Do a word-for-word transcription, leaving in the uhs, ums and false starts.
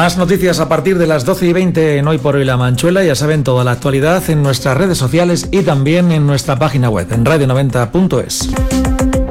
Más noticias a partir de las doce y veinte en Hoy por Hoy La Manchuela. Ya saben, toda la actualidad en nuestras redes sociales y también en nuestra página web en radio noventa punto es.